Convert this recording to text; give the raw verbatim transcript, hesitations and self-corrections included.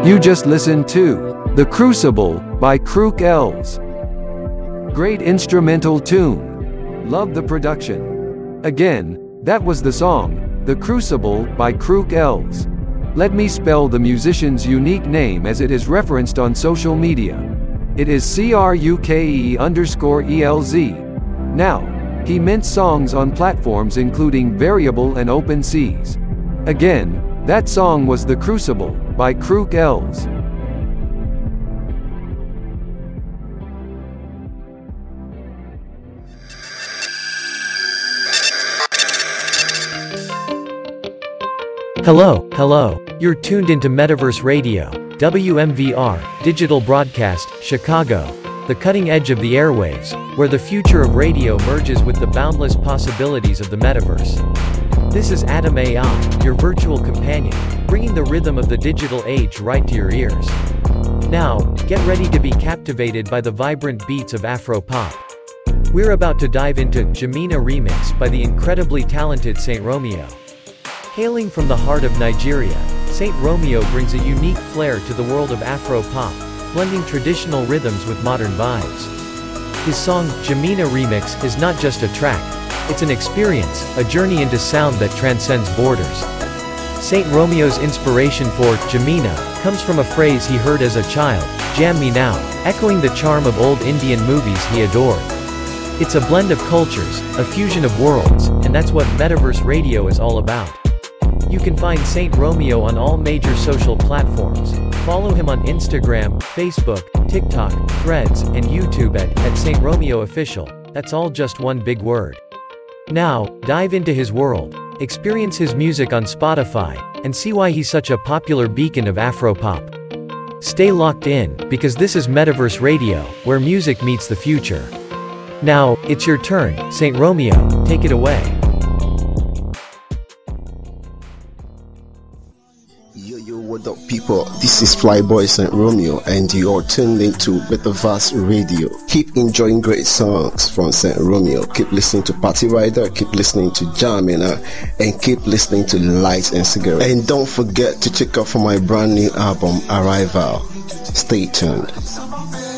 You just listened to The Crucible by Crook Elves. Great instrumental tune. Love the production. Again, that was the song, The Crucible by Crook Elves. Let me spell the musician's unique name as it is referenced on social media. It is C R U K E underscore E L Z. Now, he mints songs on platforms including Variable and OpenSeas. Again, that song was The Crucible by Crook Elves. Hello, hello. You're tuned into Metaverse Radio, W M V R, Digital Broadcast, Chicago, the cutting edge of the airwaves, where the future of radio merges with the boundless possibilities of the metaverse. This is Adam A I, your virtual companion, bringing the rhythm of the digital age right to your ears. Now, get ready to be captivated by the vibrant beats of Afro pop. We're about to dive into Jamina Remix by the incredibly talented Saint Romeo. Hailing from the heart of Nigeria, Saint Romeo brings a unique flair to the world of Afro pop, blending traditional rhythms with modern vibes. His song, Jamina Remix, is not just a track, it's an experience, a journey into sound that transcends borders. Saint Romeo's inspiration for Jamina comes from a phrase he heard as a child, "Jam me now," echoing the charm of old Indian movies he adored. It's a blend of cultures, a fusion of worlds, and that's what Metaverse Radio is all about. You can find Saint Romeo on all major social platforms. Follow him on Instagram, Facebook, TikTok, Threads, and YouTube at, at Saint Romeo Official. That's all just one big word. Now, dive into his world, experience his music on Spotify, and see why he's such a popular beacon of Afropop. Stay locked in, because this is Metaverse Radio, where music meets the future. Now, it's your turn, Saint Romeo, take it away. Yo, yo, what up, people? This is Flyboy Saint Romeo, and you're tuned into Metaverse Radio. Keep enjoying great songs from Saint Romeo. Keep listening to Party Rider, keep listening to Jamina, and keep listening to Lights and Cigarettes. And don't forget to check out for my brand new album, Arrival. Stay tuned.